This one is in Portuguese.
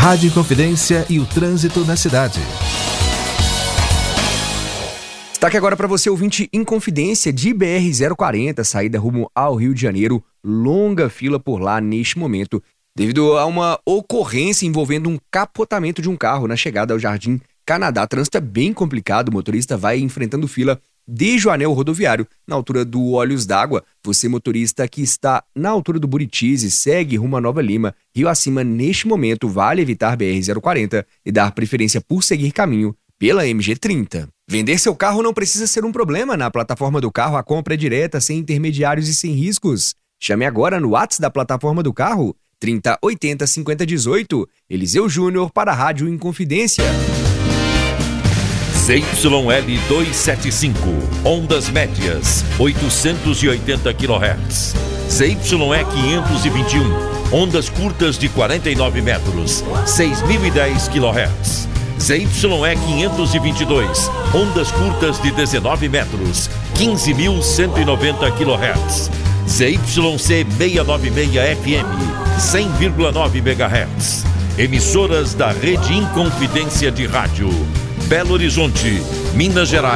Rádio Inconfidência e o trânsito na cidade. Destaque agora para você, ouvinte Inconfidência de BR-040, saída rumo ao Rio de Janeiro. Longa fila por lá neste momento, devido a uma ocorrência envolvendo um capotamento de um carro na chegada ao Jardim Canadá. Trânsito é bem complicado, o motorista vai enfrentando fila desde o anel rodoviário, na altura do Olhos d'Água. Você, motorista que está na altura do Buritis e segue rumo a Nova Lima, Rio Acima, neste momento, vale evitar BR-040 e dar preferência por seguir caminho pela MG30. Vender seu carro não precisa ser um problema. Na plataforma do carro, a compra é direta, sem intermediários e sem riscos. Chame agora no WhatsApp da plataforma do carro, 30 80 50 18. Eliseu Júnior para a Rádio Inconfidência. ZYL 275, ondas médias, 880 kHz. ZYE 521, ondas curtas de 49 metros, 6.010 kHz. ZYE 522, ondas curtas de 19 metros, 15.190 kHz. ZYC 696 FM, 100,9 MHz. Emissoras da Rede Inconfidência de Rádio. Belo Horizonte, Minas Gerais.